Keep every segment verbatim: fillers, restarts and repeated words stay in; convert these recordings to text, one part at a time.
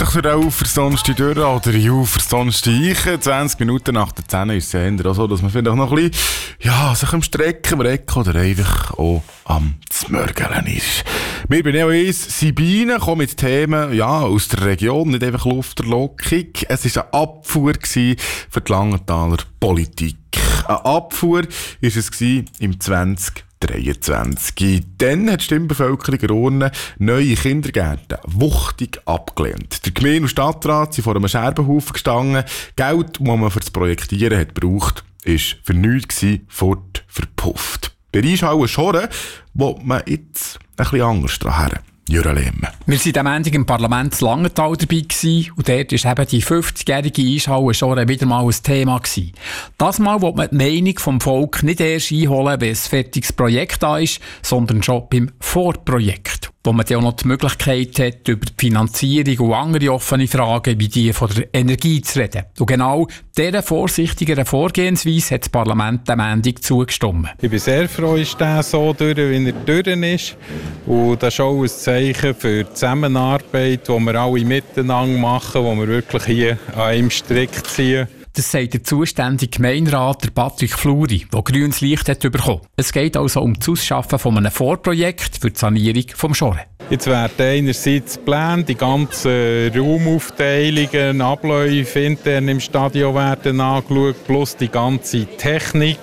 doch für den Aufersonst durch oder die Aufersonst eichen. zwanzig Minuten nach der zehn ist es ja eher auch so, dass man vielleicht noch ein bisschen, ja, sich am Strecken recken oder einfach auch am Zmörgeln ist. Wir bin auch eins, Sabine, kommen mit Themen, ja, aus der Region, nicht einfach Lufterlockung. Es war eine Abfuhr für die Langenthaler Politik. Eine Abfuhr war es im zwanzig dreiundzwanzig. Dann hat die Stimmbevölkerung in Urne neue Kindergärten wuchtig abgelehnt. Der Gemeinde- und Stadtrat sind vor einem Scherbenhaufen gestanden. Geld, das man für das Projektieren hat gebraucht, war für nichts gewesen, fort verpufft. Bei der Eishalle Schoren will man jetzt ein bisschen anders dran her. Jura Lehmann. Wir waren am Ende im Parlament in Langenthal dabei gewesen, und dort war eben die fünfzigjährige Eishalle schon wieder mal ein Thema gewesen. Das Mal will man die Meinung vom Volk nicht erst einholen, wenn ein fertiges Projekt da ist, sondern schon beim Vorprojekt, wo man dann auch noch die Möglichkeit hat, über die Finanzierung und andere offene Fragen wie die von der Energie zu reden. Und genau dieser vorsichtigeren Vorgehensweise hat das Parlament am Ende zugestimmt. Ich bin sehr froh, ist der so durch, wie er durch ist. Und das ist auch ein Zeichen für die Zusammenarbeit, die wir alle miteinander machen, wo wir wirklich hier an einem Strick ziehen. Das sagt der zuständige Gemeinderat, der Patrick Fluri, der grünes Licht hat bekommen. Es geht also um das Ausschaffen von einem Vorprojekt für die Sanierung des Schoren. Jetzt werden einerseits die Pläne, die ganzen Raumaufteilungen, Abläufe intern im Stadion werden angeschaut, plus die ganze Technik.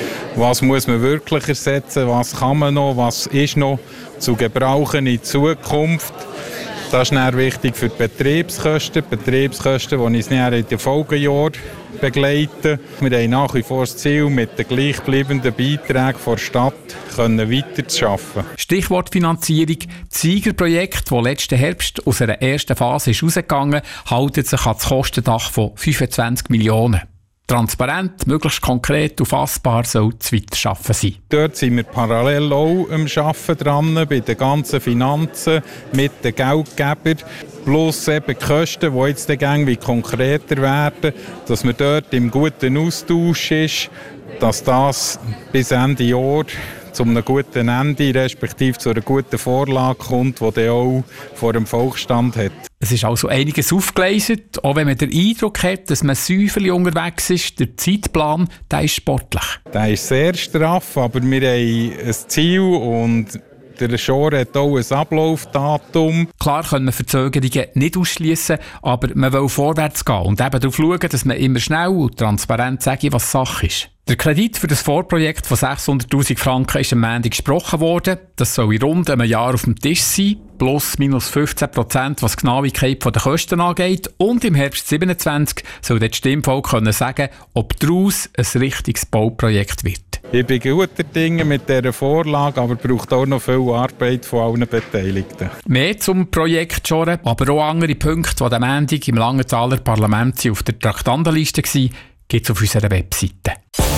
Was muss man wirklich ersetzen, was kann man noch, was ist noch zu gebrauchen in Zukunft. Das ist dann wichtig für die Betriebskosten. Die Betriebskosten, die uns in den Folgejahren begleiten. Wir haben nach wie vor das Ziel, mit den gleichbleibenden Beiträgen der Stadt weiterzuarbeiten. Stichwort Finanzierung. Das Siegerprojekt, das letzten Herbst aus einer ersten Phase ist rausgegangen, hält sich an das Kostendach von fünfundzwanzig Millionen. Transparent, möglichst konkret und fassbar soll das Weiterarbeiten sein. Dort sind wir parallel auch am Arbeiten dran, bei den ganzen Finanzen, mit den Geldgebern, plus eben die Kosten, die jetzt irgendwie konkreter werden, dass man dort im guten Austausch ist, dass das bis Ende Jahr zu einem guten Ende, respektive zu einer guten Vorlage kommt, die dann auch vor dem Volksstand hat. Es ist also einiges aufgeleistet, auch wenn man den Eindruck hat, dass man säuferlich unterwegs ist. Der Zeitplan, der ist sportlich. Der ist sehr straff, aber wir haben ein Ziel und der Schoren hat auch ein Ablaufdatum. Klar können wir Verzögerungen nicht ausschliessen, aber man will vorwärts gehen und eben darauf schauen, dass man immer schnell und transparent sagt, was Sache ist. Der Kredit für das Vorprojekt von sechshunderttausend Franken ist am Montag gesprochen worden. Das soll in rund einem Jahr auf dem Tisch sein, plus minus fünfzehn Prozent, was die Genauigkeit der Kosten angeht. Und im Herbst siebenundzwanzig soll das Stimmvolk können sagen, ob daraus ein richtiges Bauprojekt wird. Ich bin guter Dinge mit dieser Vorlage, aber braucht auch noch viel Arbeit von allen Beteiligten. Mehr zum Projekt Schoren, aber auch andere Punkte, die am Montag im Langenthaler Parlament auf der Traktandenliste waren, gibt es auf unserer Webseite.